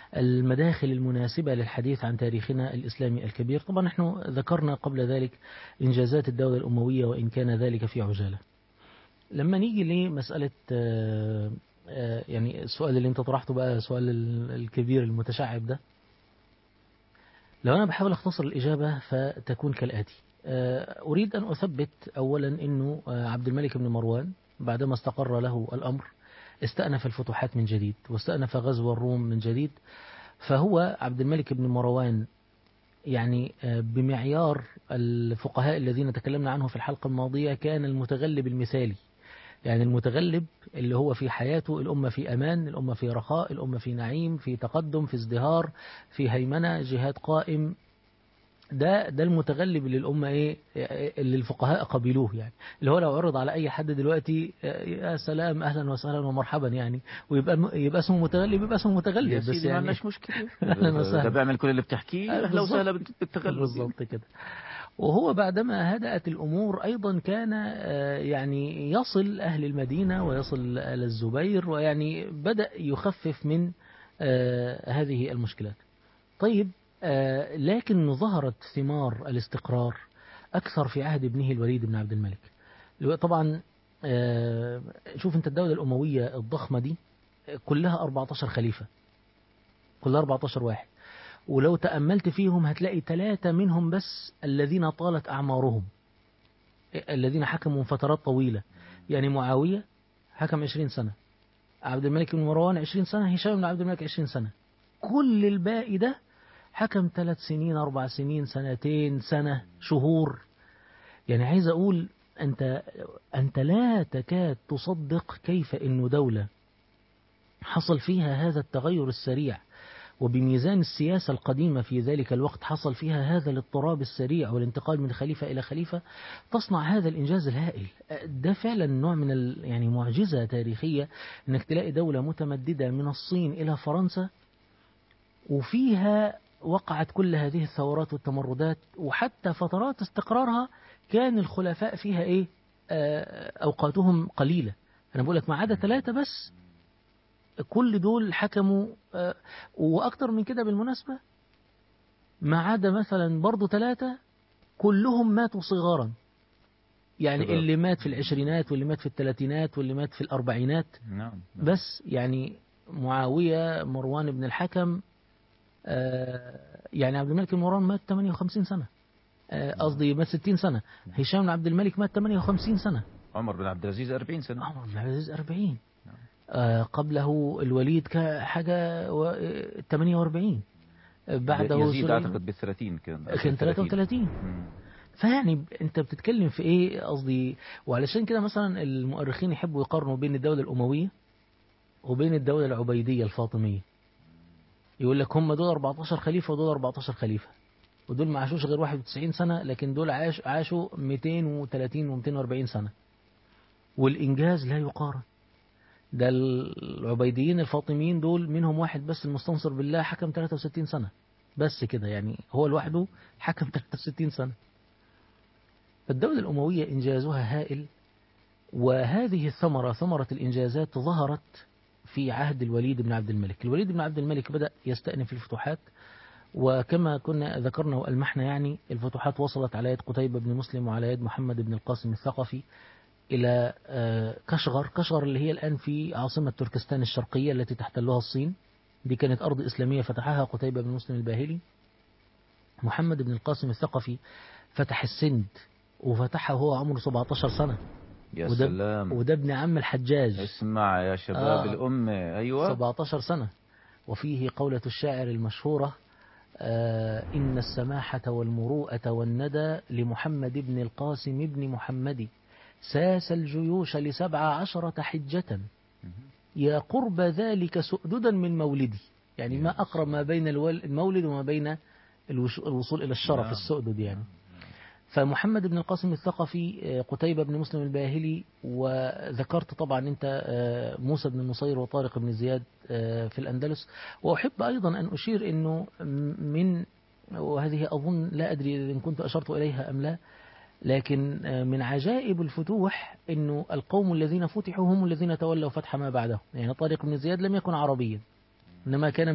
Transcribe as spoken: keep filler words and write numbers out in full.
المداخل المناسبة للحديث عن تاريخنا الإسلامي الكبير. طبعا نحن ذكرنا قبل ذلك إنجازات الدولة الأموية وإن كان ذلك في عجالة. لما نيجي لمسألة آه، آه، يعني السؤال اللي انت طرحته بقى، سؤال ال- الكبير المتشعب ده، لو أنا بحاول أختصر الإجابة فتكون كالآتي. آه، أريد أن أثبت أولا أنه آه، عبد الملك بن مروان بعدما استقر له الأمر استأنف الفتوحات من جديد واستأنف غزو الروم من جديد. فهو عبد الملك بن مروان يعني آه، بمعيار الفقهاء الذين تكلمنا عنه في الحلقة الماضية كان المتغلب المثالي. يعني المتغلب اللي هو في حياته الأمة في أمان، الأمة في رخاء، الأمة في نعيم، في تقدم، في ازدهار، في هيمنة، جهاد قائم. ده ده المتغلب اللي الأمة إيه، اللي الفقهاء قبلوه يعني. اللي هو لو عرض على أي حد دلوقتي يا سلام أهلا وسهلا ومرحبا يعني، ويبقى يبقى اسمه متغلب، يبقى اسمه يا متغلب بس سيدي ما يعني. عندناش مشكلة، أهلا ده وسهلا. بيعمل كل اللي بتحكيه، أهلا بالظبط، وسهلا بالتغلب يعني. بالظبط كده. وهو بعدما هدأت الأمور أيضا كان آه، يعني يصل أهل المدينة ويصل آل الزبير، ويعني بدأ يخفف من آه، هذه المشكلات. طيب آه، لكن ظهرت ثمار الاستقرار أكثر في عهد ابنه الوليد بن عبد الملك. اللي هو طبعا آه، شوف أنت الدولة الأموية الضخمة دي كلها أربعة عشر خليفة، كلها أربعة عشر واحد. ولو تأملت فيهم هتلاقي ثلاثة منهم بس الذين طالت أعمارهم، الذين حكموا فترات طويلة. يعني معاوية حكم عشرين سنة، عبد الملك بن مروان عشرين سنة، هشام بن عبد الملك عشرين سنة. كل الباقي ده حكم ثلاث سنين، أربع سنين، سنتين، سنة، شهور. يعني عايز أقول أنت أنت لا تكاد تصدق كيف إنه دولة حصل فيها هذا التغير السريع، وبميزان السياسة القديمة في ذلك الوقت حصل فيها هذا الاضطراب السريع والانتقال من خليفة إلى خليفة، تصنع هذا الإنجاز الهائل. ده فعلا نوع من ال يعني معجزة تاريخية، أنك تلاقي دولة متمددة من الصين إلى فرنسا وفيها وقعت كل هذه الثورات والتمردات، وحتى فترات استقرارها كان الخلفاء فيها إيه، آه، أوقاتهم قليلة. أنا بقول لك ما عدا ثلاثة بس، كل دول حكموا آه، وأكتر من كده بالمناسبة. ما عدا مثلا برضو ثلاثة كلهم ماتوا صغارا، يعني شباب. اللي مات في العشرينات واللي مات في الثلاثينات واللي مات في الأربعينات. نعم نعم. بس يعني معاوية، مروان بن الحكم، آه، يعني عبد الملك بن مروان مات ثمانية وخمسين سنة، آه، قصدي مات ستين سنة. هشام بن عبد الملك مات ثمانية وخمسين سنة. عمر بن عبد العزيز أربعين سنة. عمر بن عبد العزيز أربعين. نعم. آه، قبله الوليد كحاجة و- آه، ثمانية وأربعين. بعده يزيد سليمان أعتقد بالثلاثين كان كان ثلاثين. ثلاثة وثلاثين. فيعني انت بتتكلم في ايه قصدي. وعلشان كده مثلا المؤرخين يحبوا يقارنوا بين الدولة الأموية وبين الدولة العبيدية الفاطمية. يقول لك هم دول أربعة عشر خليفة ودول أربعة عشر خليفة، ودول ما عاشوش غير واحد وتسعين سنة، لكن دول عاش عاشوا مئتين وثلاثين ومئتين وأربعين سنة، والإنجاز لا يقارن. ده العبيديين الفاطميين دول منهم واحد بس المستنصر بالله حكم ثلاثة وستين سنة بس كده، يعني هو لوحده حكم ثلاثة وستين سنة. فالدولة الأموية إنجازها هائل، وهذه الثمرة ثمرة الإنجازات ظهرت في عهد الوليد بن عبد الملك. الوليد بن عبد الملك بدأ يستأنف الفتوحات، وكما كنا ذكرنا وألمحنا يعني الفتوحات وصلت على يد قتيبة بن مسلم وعلى يد محمد بن القاسم الثقفي إلى آه، كشغر. كشغر اللي هي الآن في عاصمة تركستان الشرقية التي تحتلها الصين. دي كانت أرض إسلامية فتحها قتيبة بن مسلم الباهلي. محمد بن القاسم الثقفي فتح السند، وفتحها وهو عمره سبعة عشر سنة. يا وده سلام. وده ابن عم الحجاج. اسمع يا شباب آه الأمة، أيوة. سبعة عشر سنة. وفيه قولة الشاعر المشهورة آه إن السماحة والمروءة والندى لمحمد بن القاسم بن محمد، ساس الجيوش لسبع عشرة حجة، يا قرب ذلك سؤددا من مولدي. يعني ما أقرب ما بين المولد وما بين الوصول إلى الشرف، نعم السؤدد يعني. نعم. فمحمد بن القاسم الثقفي، قتيبة بن مسلم الباهلي، وذكرت طبعا أنت موسى بن النصير وطارق بن زياد في الأندلس. وأحب أيضا أن أشير أنه من، وهذه أظن لا أدري إن كنت أشرت إليها أم لا، لكن من عجائب الفتوح أنه القوم الذين فتحوا هم الذين تولوا فتح ما بعدهم. يعني طارق بن زياد لم يكن عربيا، إنما كان